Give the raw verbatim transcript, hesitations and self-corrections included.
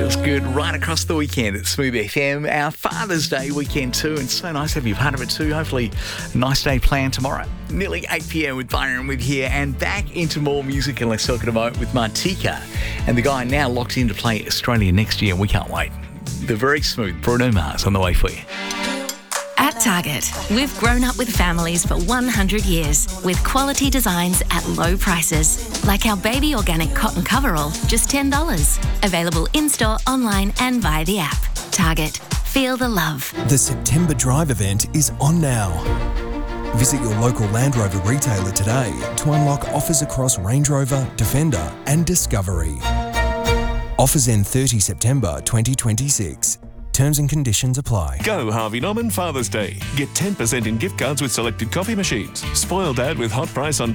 Feels good right across the weekend at Smooth F M. Our Father's Day weekend too, and so nice to have you part of it too. Hopefully, a nice day planned tomorrow. Nearly eight p.m. with Byron with here, and back into more music and let's talk at a moment with Martika. And the guy now locked in to play Australia next year, and we can't wait. The very smooth Bruno Mars on the way for you. At Target, we've grown up with families for one hundred years with quality designs at low prices, like our baby organic cotton coverall, just ten dollars. Available in-store, online and via the app. Target. Feel the love. The September Drive event is on now. Visit your local Land Rover retailer today to unlock offers across Range Rover, Defender and Discovery. Offers end thirtieth September twenty twenty-six. Terms and conditions apply. Go Harvey Norman Father's Day. Get ten percent in gift cards with selected coffee machines. Spoil Dad with hot price on